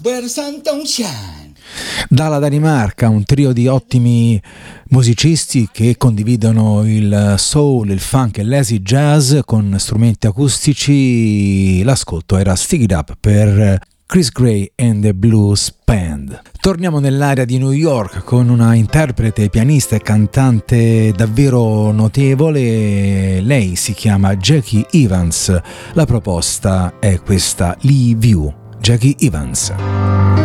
where the sun don't shine. Dalla Danimarca, un trio di ottimi musicisti che condividono il soul, il funk e l'easy jazz con strumenti acustici. L'ascolto era Stick It Up per Chris Gray and the Blues Band. Torniamo nell'area di New York con una interprete, pianista e cantante davvero notevole. Lei si chiama Jackie Evans. La proposta è questa, Leave You, Jackie Evans.